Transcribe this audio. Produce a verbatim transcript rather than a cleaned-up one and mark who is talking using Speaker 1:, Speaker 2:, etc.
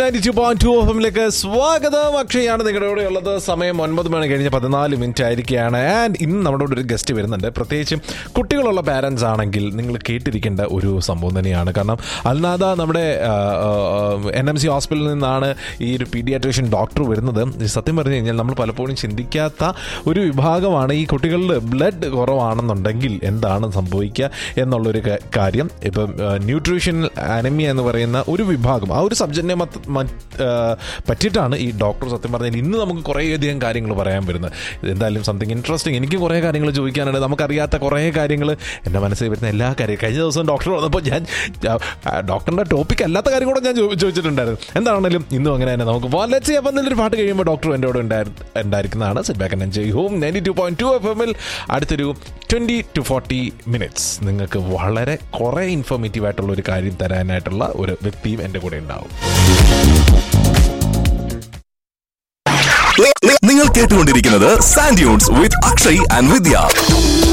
Speaker 1: Ninety two point two F എമ്മിലേക്ക് സ്വാഗതം. അക്ഷയാണ് നിങ്ങളുടെ കൂടെ ഉള്ളത്. സമയം ഒൻപത് മണി കഴിഞ്ഞ് പതിനാല് മിനിറ്റ് ആയിരിക്കുകയാണ്. ആൻഡ് ഇന്ന് നമ്മുടെ കൂടെ ഒരു ഗസ്റ്റ് വരുന്നുണ്ട്. പ്രത്യേകിച്ചും കുട്ടികളുള്ള പാരൻസ് ആണെങ്കിൽ നിങ്ങൾ കേട്ടിരിക്കേണ്ട ഒരു സംഭവം തന്നെയാണ്. കാരണം അൽനാദ നമ്മുടെ എൻ എം സി ഹോസ്പിറ്റലിൽ നിന്നാണ് ഈ ഒരു പീഡിയാട്രീഷ്യൻ ഡോക്ടർ വരുന്നത്. സത്യം പറഞ്ഞു കഴിഞ്ഞാൽ നമ്മൾ പലപ്പോഴും ചിന്തിക്കാത്ത ഒരു വിഭാഗമാണ് ഈ കുട്ടികളിൽ ബ്ലഡ് കുറവാണെന്നുണ്ടെങ്കിൽ എന്താണ് സംഭവിക്കുക എന്നുള്ളൊരു കാര്യം. ഇപ്പം ന്യൂട്രീഷൻ അനീമിയ എന്ന് പറയുന്ന ഒരു വിഭാഗം, ആ ഒരു സബ്ജക്റ്റിനെ പറ്റിയിട്ടാണ് ഈ ഡോക്ടർ സത്യം പറഞ്ഞാൽ ഇന്ന് നമുക്ക് കുറേയധികം കാര്യങ്ങൾ പറയാൻ വരുന്നത്. എന്തായാലും സംതിങ് ഇൻട്രസ്റ്റിംഗ്. എനിക്ക് കുറേ കാര്യങ്ങൾ ചോദിക്കാനുണ്ട്. നമുക്കറിയാത്ത കുറേ കാര്യങ്ങൾ എൻ്റെ മനസ്സിൽ വരുന്ന എല്ലാ കാര്യവും. കഴിഞ്ഞ ദിവസം ഡോക്ടർ വന്നപ്പോൾ ഞാൻ ഡോക്ടറിൻ്റെ ടോപ്പിക് അല്ലാത്ത കാര്യം കൂടെ ഞാൻ ചോദിച്ചിട്ടുണ്ടായിരുന്നു. എന്താണെങ്കിലും ഇന്നും അങ്ങനെ തന്നെ നമുക്ക് വളരെ അപ്പം നല്ലൊരു പാട്ട് കഴിയുമ്പോൾ ഡോക്ടർ എൻ്റെ കൂടെ ഉണ്ടായിരിക്കുന്നതാണ്. Set back and enjoy home ninety two point two F എമ്മിൽ അടുത്തൊരു ട്വൻറ്റി ടു ഫോർട്ടി മിനിറ്റ്സ് നിങ്ങൾക്ക് വളരെ കുറേ ഇൻഫോർമേറ്റീവ് ആയിട്ടുള്ള ഒരു കാര്യം തരാനായിട്ടുള്ള ഒരു വ്യക്തിയും എൻ്റെ കൂടെ ഉണ്ടാവും.
Speaker 2: നിങ്ങൾ കേട്ടുകൊണ്ടിരിക്കുന്നത് sand dunes with Akshay and Vidya.